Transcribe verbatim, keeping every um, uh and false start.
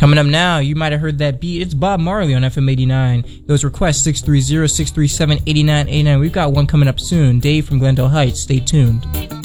Coming up now, you might have heard that beat. It's Bob Marley on F M eighty-nine. Those requests six three zero, six three seven, eight nine eight nine. We've got one coming up soon. Dave from Glendale Heights. Stay tuned.